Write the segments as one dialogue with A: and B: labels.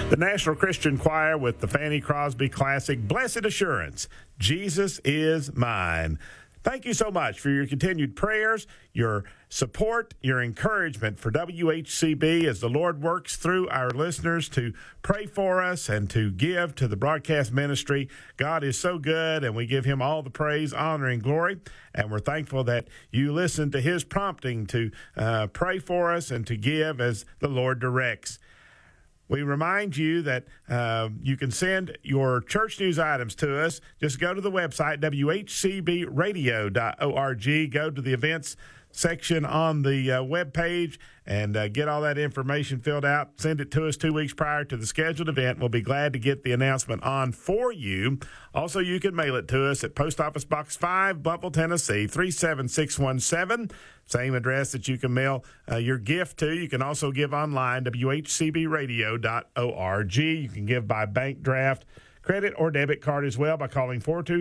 A: The National Christian Choir with the Fanny Crosby classic, Blessed Assurance, Jesus is Mine. Thank you so much for your continued prayers, your support, your encouragement for WHCB as the Lord works through our listeners to pray for us and to give to the broadcast ministry. God is so good, and we give him all the praise, honor, and glory. And we're thankful that you listen to his prompting to pray for us and to give as the Lord directs. We remind you that you can send your church news items to us. Just go to the website, whcbradio.org. Go to the events section on the webpage and get all that information filled out. Send it to us 2 weeks prior to the scheduled event. We'll be glad to get the announcement on for you. Also, you can mail it to us at Post Office Box 5, Buffalo, Tennessee, 37617. Same address that you can mail your gift to. You can also give online, whcbradio.org. You can give by bank draft, credit, or debit card as well by calling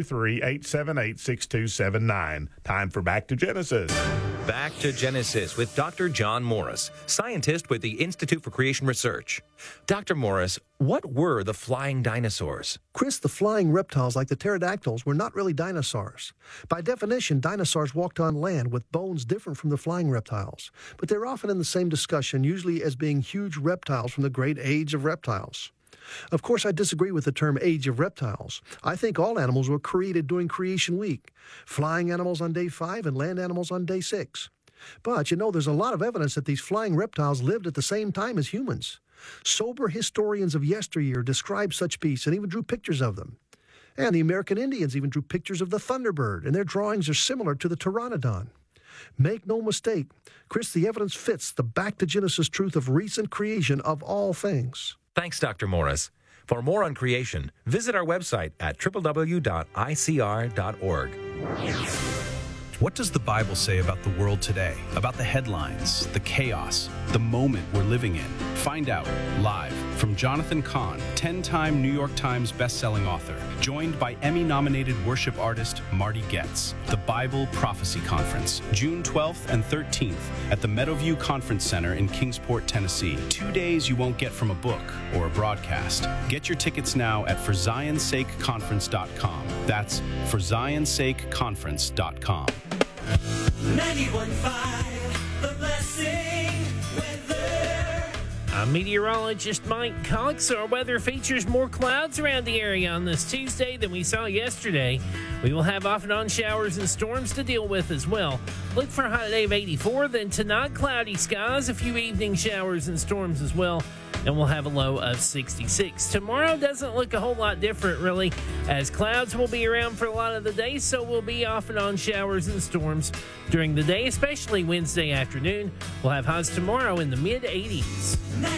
A: 423-878-6279. Time for Back to Genesis.
B: Back to Genesis with Dr. John Morris, scientist with the Institute for Creation Research. Dr. Morris, what were the flying dinosaurs?
C: Chris, the flying reptiles like the pterodactyls were not really dinosaurs. By definition, dinosaurs walked on land with bones different from the flying reptiles. But they're often in the same discussion, usually as being huge reptiles from the great age of reptiles. Of course, I disagree with the term age of reptiles. I think all animals were created during creation week. Flying animals on day 5 and land animals on day 6. But, there's a lot of evidence that these flying reptiles lived at the same time as humans. Sober historians of yesteryear described such beasts and even drew pictures of them. And the American Indians even drew pictures of the thunderbird, and their drawings are similar to the pteranodon. Make no mistake, Chris, the evidence fits the Back to Genesis truth of recent creation of all things.
B: Thanks, Dr. Morris. For more on creation, visit our website at www.icr.org.
D: What does the Bible say about the world today? About the headlines, the chaos, the moment we're living in? Find out live from Jonathan Cahn, 10-time New York Times bestselling author, joined by Emmy-nominated worship artist Marty Goetz. The Bible Prophecy Conference, June 12th and 13th at the Meadowview Conference Center in Kingsport, Tennessee. 2 days you won't get from a book or a broadcast. Get your tickets now at ForZionSakeConference.com. That's ForZionSakeConference.com.
E: 91.5, The Blessing Weather.
F: I'm meteorologist Mike Cox. Our weather features more clouds around the area on this Tuesday than we saw yesterday. We will have off and on showers and storms to deal with as well. Look for a high day of 84. Then tonight, cloudy skies, a few evening showers and storms as well. And we'll have a low of 66. Tomorrow doesn't look a whole lot different, really, as clouds will be around for a lot of the day, so we'll be off and on showers and storms during the day, especially Wednesday afternoon. We'll have highs tomorrow in the mid-80s.